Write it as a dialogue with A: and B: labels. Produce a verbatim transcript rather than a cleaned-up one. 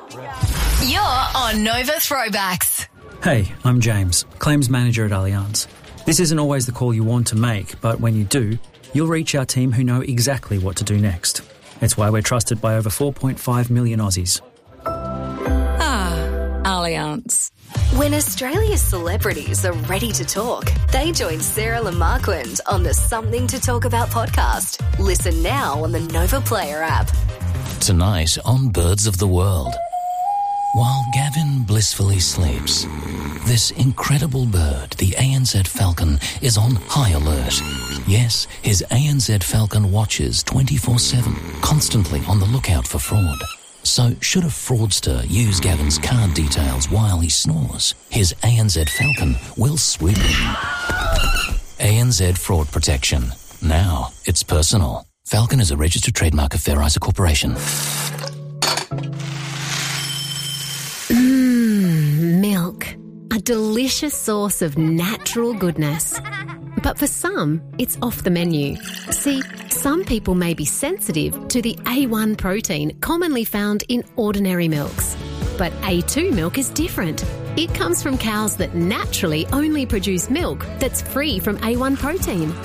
A: You're on Nova Throwbacks.
B: Hey, I'm James, Claims Manager at Allianz. This isn't always the call you want to make, but when you do, you'll reach our team who know exactly what to do next. It's why we're trusted by over four point five million Aussies.
C: Ah, Allianz.
A: When Australia's celebrities are ready to talk, they join Sarah Lamarquand on the Something to Talk About podcast. Listen now on the Nova Player app.
D: Tonight on Birds of the World. While Gavin blissfully sleeps, this incredible bird, the A N Z Falcon, is on high alert. Yes, his A N Z Falcon watches twenty-four seven, constantly on the lookout for fraud. So should a fraudster use Gavin's card details while he snores, his A N Z Falcon will swoop in. A N Z Fraud Protection. Now it's personal. Falcon is a registered trademark of Fair Isa Corporation.
E: Mmm, milk. A delicious source of natural goodness. But for some, it's off the menu. See, some people may be sensitive to the A one protein commonly found in ordinary milks. But A two milk is different. It comes from cows that naturally only produce milk that's free from A one protein.